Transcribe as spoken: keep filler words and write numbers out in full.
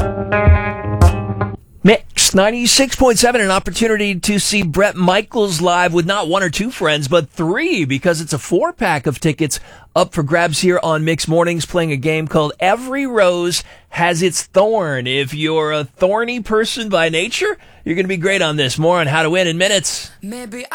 Mix ninety-six point seven, an opportunity to see Bret Michaels live with not one or two friends, but three, because it's a four-pack of tickets up for grabs here on Mix Mornings, playing a game called Every Rose Has Its Thorn. If you're a thorny person by nature, you're going to be great on this. More on how to win in minutes. Maybe